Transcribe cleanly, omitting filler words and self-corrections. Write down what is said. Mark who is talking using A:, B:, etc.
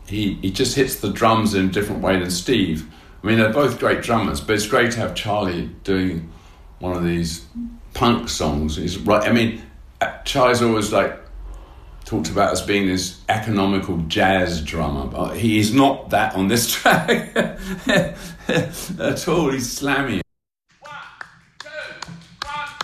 A: he just hits the drums in a different way than Steve. I mean, they're both great drummers, but it's great to have Charlie doing one of these punk songs. He's right. I mean, Charlie's always talked about as being this economical jazz drummer, but he is not that on this track at all. He's slammy.